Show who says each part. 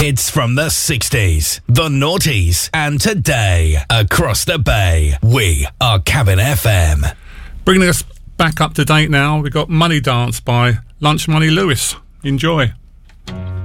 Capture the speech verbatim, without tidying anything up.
Speaker 1: Hits from the sixties, the noughties, and today. Across the bay, we are Cabin F M.
Speaker 2: Bringing us back up to date now, we've got Money Dance by Lunch Money Lewis. Enjoy.